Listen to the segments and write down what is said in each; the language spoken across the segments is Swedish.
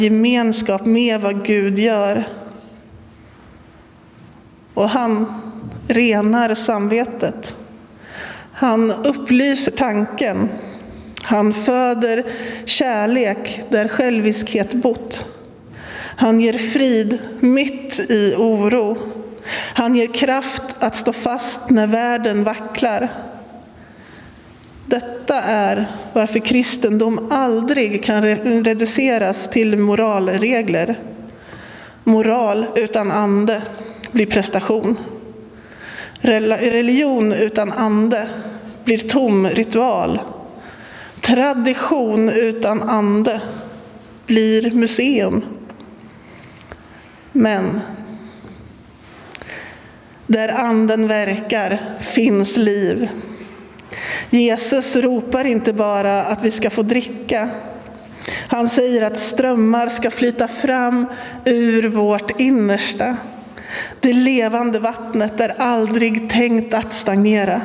gemenskap med vad Gud gör. Och han renar samvetet. Han upplyser tanken. Han föder kärlek där själviskhet bott. Han ger frid mitt i oro. Han ger kraft att stå fast när världen vacklar. Detta är varför kristendom aldrig kan reduceras till moralregler. Moral utan ande blir prestation. Religion utan ande blir tom ritual. Tradition utan ande blir museum. Men där anden verkar finns liv. Jesus ropar inte bara att vi ska få dricka. Han säger att strömmar ska flyta fram ur vårt innersta. Det levande vattnet är aldrig tänkt att stagnera.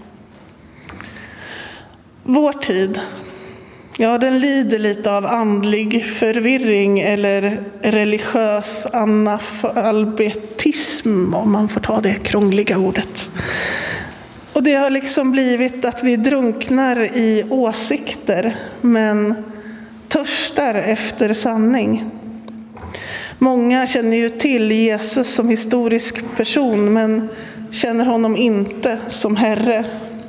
Vår tid, den lider lite av andlig förvirring eller religiös analfabetism, om man får ta det krångliga ordet. Och det har liksom blivit att vi drunknar i åsikter, men törstar efter sanning. Många känner ju till Jesus som historisk person, men känner honom inte som Herre.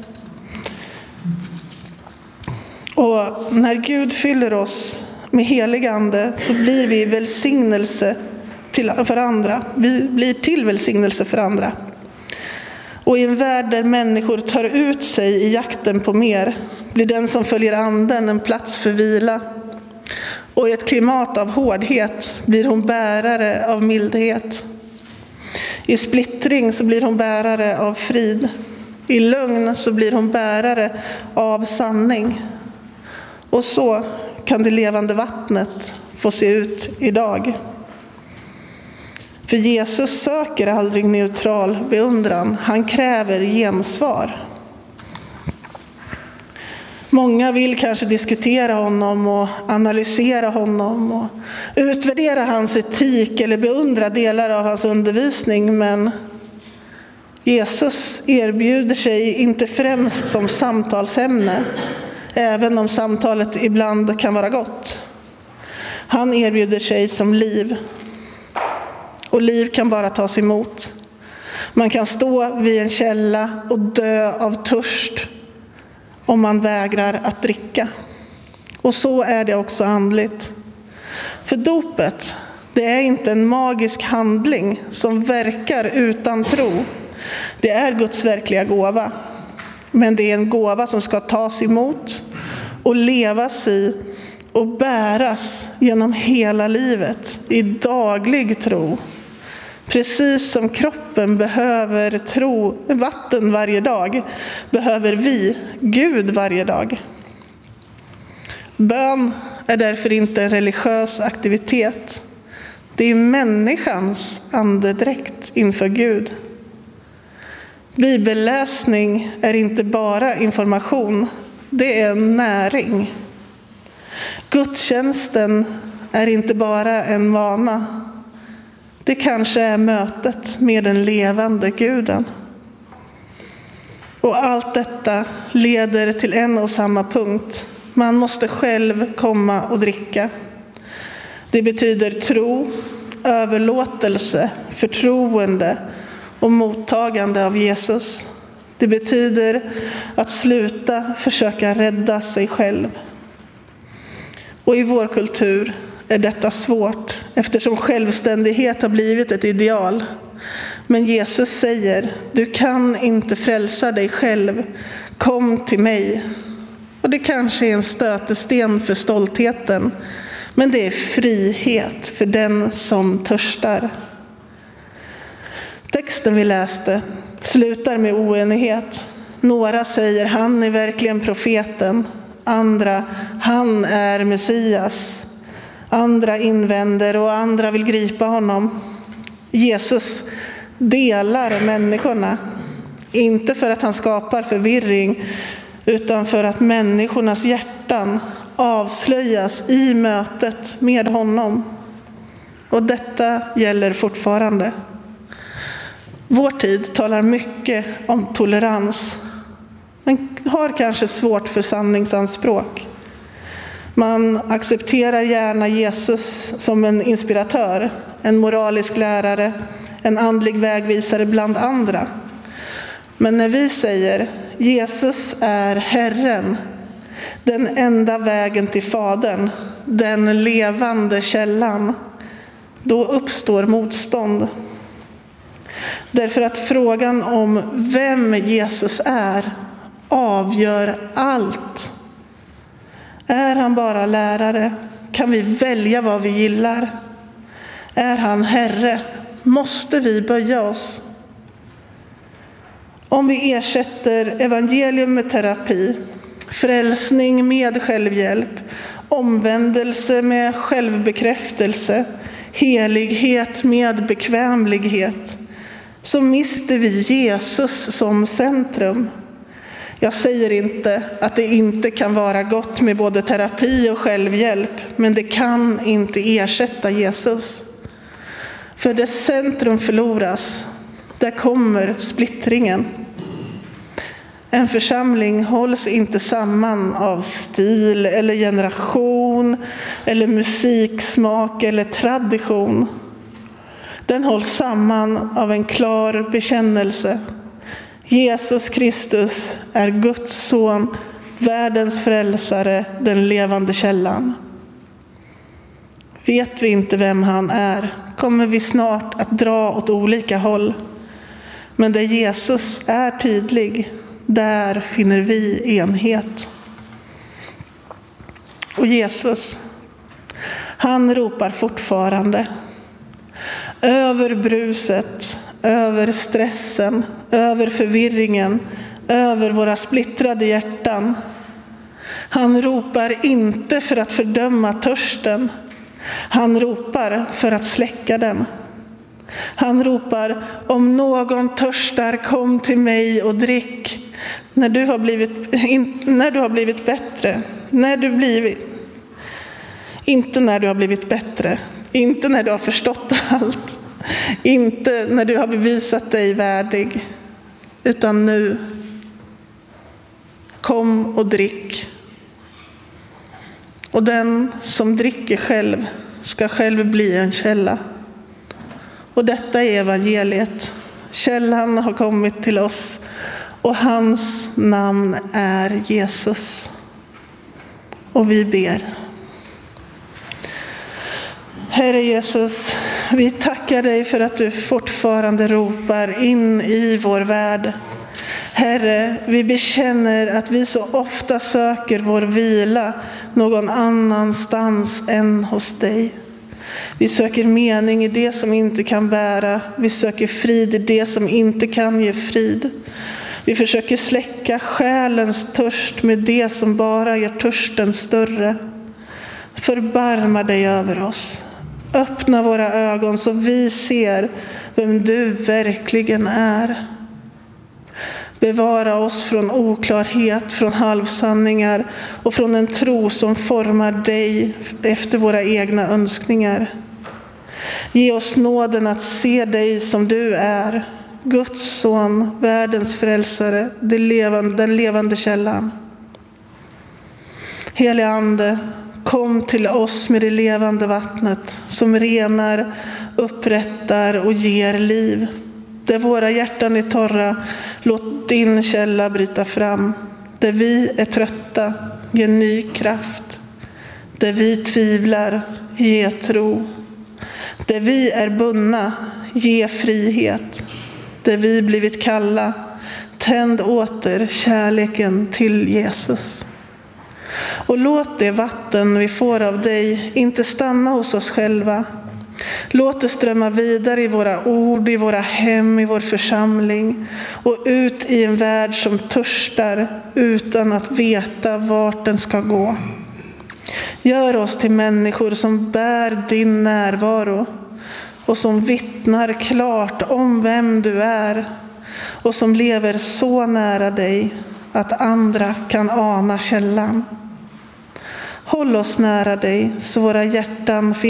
Och när Gud fyller oss med helig ande så blir vi välsignelse för andra. Vi blir till välsignelse för andra. Och i en värld där människor tar ut sig i jakten på mer blir den som följer anden en plats för vila. Och i ett klimat av hårdhet blir hon bärare av mildhet. I splittring så blir hon bärare av frid. I lögn så blir hon bärare av sanning. Och så kan det levande vattnet få se ut idag. För Jesus söker aldrig neutral beundran. Han kräver gensvar. Många vill kanske diskutera honom och analysera honom och utvärdera hans etik eller beundra delar av hans undervisning. Men Jesus erbjuder sig inte främst som samtalsämne, även om samtalet ibland kan vara gott. Han erbjuder sig som liv. Och liv kan bara tas emot. Man kan stå vid en källa och dö av törst om man vägrar att dricka. Och så är det också andligt. För dopet, det är inte en magisk handling som verkar utan tro. Det är Guds verkliga gåva. Men det är en gåva som ska tas emot och levas i och bäras genom hela livet i daglig tro. Precis som kroppen behöver vatten varje dag, behöver vi Gud varje dag. Bön är därför inte en religiös aktivitet. Det är människans andedräkt inför Gud. Bibelläsning är inte bara information, det är en näring. Gudstjänsten är inte bara en vana. Det kanske är mötet med den levande Guden. Och allt detta leder till en och samma punkt. Man måste själv komma och dricka. Det betyder tro, överlåtelse, förtroende och mottagande av Jesus. Det betyder att sluta försöka rädda sig själv. Och i vår kultur är detta svårt eftersom självständighet har blivit ett ideal. Men Jesus säger, du kan inte frälsa dig själv, kom till mig. Och det kanske är en stötesten för stoltheten, men det är frihet för den som törstar. Texten vi läste slutar med oenighet. Några säger, han är verkligen profeten. Andra, han är Messias. Andra invänder och andra vill gripa honom. Jesus delar människorna. Inte för att han skapar förvirring, utan för att människornas hjärtan avslöjas i mötet med honom. Och detta gäller fortfarande. Vår tid talar mycket om tolerans, men har kanske svårt för sanningsanspråk. Man accepterar gärna Jesus som en inspiratör, en moralisk lärare, en andlig vägvisare bland andra. Men när vi säger Jesus är Herren, den enda vägen till Fadern, den levande källan, då uppstår motstånd. Därför att frågan om vem Jesus är avgör allt. Är han bara lärare? Kan vi välja vad vi gillar? Är han Herre? Måste vi böja oss? Om vi ersätter evangelium med terapi, frälsning med självhjälp, omvändelse med självbekräftelse, helighet med bekvämlighet, så mister vi Jesus som centrum. Jag säger inte att det inte kan vara gott med både terapi och självhjälp, men det kan inte ersätta Jesus. För dess centrum förloras, där kommer splittringen. En församling hålls inte samman av stil eller generation eller musiksmak eller tradition. Den hålls samman av en klar bekännelse. Jesus Kristus är Guds son, världens frälsare, den levande källan. Vet vi inte vem han är, kommer vi snart att dra åt olika håll. Men där Jesus är tydlig, där finner vi enhet. Och Jesus, han ropar fortfarande. Över bruset, över stressen, över förvirringen, över våra splittrade hjärtan. Han ropar inte för att fördöma törsten. Han ropar för att släcka den. Han ropar, om någon törstar, kom till mig och drick. När du har blivit bättre. Inte när du har blivit bättre. Inte när du har förstått allt. Inte när du har bevisat dig värdig. Utan nu. Kom och drick. Och den som dricker själv ska själv bli en källa. Och detta är evangeliet. Källan har kommit till oss och hans namn är Jesus. Och vi ber. Herre Jesus, vi tackar dig för att du fortfarande ropar in i vår värld. Herre, vi bekänner att vi så ofta söker vår vila någon annanstans än hos dig. Vi söker mening i det som inte kan bära. Vi söker frid i det som inte kan ge frid. Vi försöker släcka själens törst med det som bara gör törsten större. Förbarma dig över oss. Öppna våra ögon så vi ser vem du verkligen är. Bevara oss från oklarhet, från halvsanningar och från en tro som formar dig efter våra egna önskningar. Ge oss nåden att se dig som du är, Guds son, världens frälsare, den levande källan. Helige Ande, kom till oss med det levande vattnet som renar, upprättar och ger liv. Där våra hjärtan är torra, låt din källa bryta fram. Där vi är trötta, ge ny kraft. Där vi tvivlar, ge tro. Där vi är bundna, ge frihet. Där vi blivit kalla, tänd åter kärleken till Jesus. Och låt det vatten vi får av dig inte stanna hos oss själva. Låt det strömma vidare i våra ord, i våra hem, i vår församling och ut i en värld som törstar utan att veta vart den ska gå. Gör oss till människor som bär din närvaro och som vittnar klart om vem du är och som lever så nära dig att andra kan ana källan. Håll oss nära dig så våra hjärtan